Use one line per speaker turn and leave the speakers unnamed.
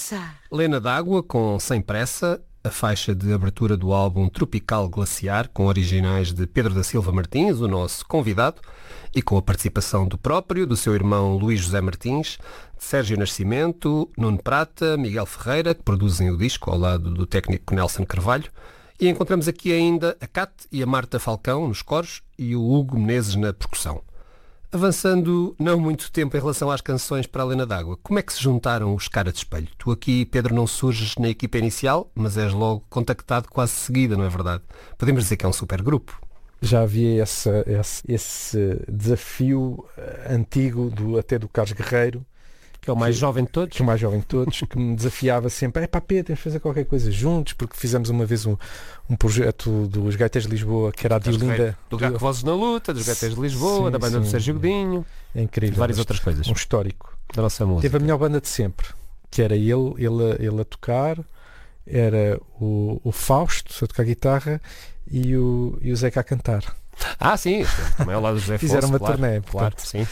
pressa!
Lena d'Água com Sem Pressa, a faixa de abertura do álbum Tropical Glaciar, com originais de Pedro da Silva Martins, o nosso convidado, e com a participação do próprio, do seu irmão Luís José Martins, de Sérgio Nascimento, Nuno Prata, Miguel Ferreira, que produzem o disco ao lado do técnico Nelson Carvalho. E encontramos aqui ainda a Cat e a Marta Falcão nos coros e o Hugo Menezes na percussão. Avançando não muito tempo em relação às canções para a Lena d'Água, como é que se juntaram os Cara de Espelho? Tu aqui, Pedro, não surges na equipa inicial, mas és logo contactado quase de seguida, não é verdade? Podemos dizer que é um super grupo.
Já havia esse desafio antigo até do Carlos Guerreiro,
Que é o mais jovem de todos.
Que me desafiava sempre, Pedro, temos de fazer qualquer coisa juntos, porque fizemos uma vez um projeto dos Gaiteiros de Lisboa, que era a Diolinda...
Do Vozes na Luta, dos Gaiteiros de Lisboa,
Sim,
da banda do Sérgio Godinho.
É incrível.
E várias outras coisas.
Um histórico.
Da nossa música.
Teve a melhor banda de sempre, que era ele a tocar, era o Fausto a tocar guitarra e o Zeca a cantar.
Sim, também ao lado do José
Fizeram
Afonso,
uma turnê,
claro, sim.